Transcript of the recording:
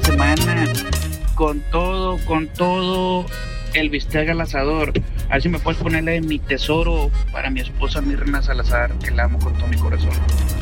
semana con todo el bistec al asador. A ver si me puedes ponerle mi tesoro para mi esposa Mirna Salazar, que la amo con todo mi corazón.